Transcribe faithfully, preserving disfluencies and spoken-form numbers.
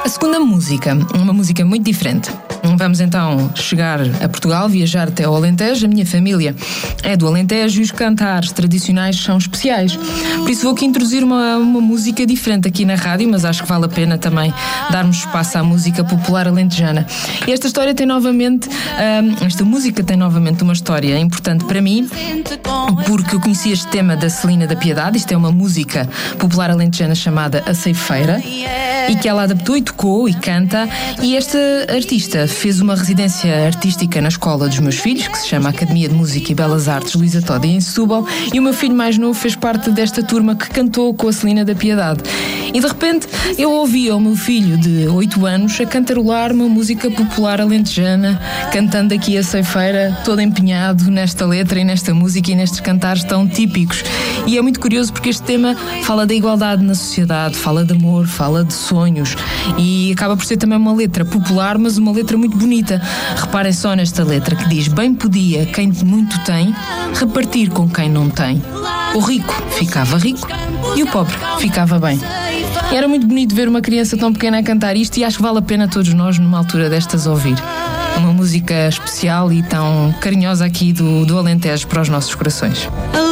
A segunda música, uma música muito diferente. Vamos então chegar a Portugal, viajar até ao Alentejo. A minha família é do Alentejo e os cantares tradicionais são especiais. Por isso vou aqui introduzir uma, uma música diferente aqui na rádio, mas acho que vale a pena também darmos espaço à música popular alentejana. E esta história tem novamente, hum, esta música tem novamente uma história importante para mim, porque eu conheci este tema da Celina da Piedade. Isto é uma música popular alentejana chamada A Ceifeira, e que ela adaptou e tocou e canta. E esta artista fez uma residência artística na escola dos meus filhos, que se chama Academia de Música e Belas Artes Luísa Todi, em Setúbal, e o meu filho mais novo fez parte desta turma que cantou com a Celina da Piedade. E de repente eu ouvia o meu filho de oito anos a cantarolar uma música popular alentejana, cantando aqui a Ceifeira, todo empenhado nesta letra e nesta música e nestes cantares tão típicos. E é muito curioso porque este tema fala da igualdade na sociedade, fala de amor, fala de sonhos, e acaba por ser também uma letra popular, mas uma letra muito bonita. Reparem só nesta letra que diz: bem podia quem muito tem repartir com quem não tem. O rico ficava rico e o pobre ficava bem. E era muito bonito ver uma criança tão pequena a cantar isto, e acho que vale a pena todos nós, numa altura destas, ouvir uma música especial e tão carinhosa aqui do, do Alentejo para os nossos corações.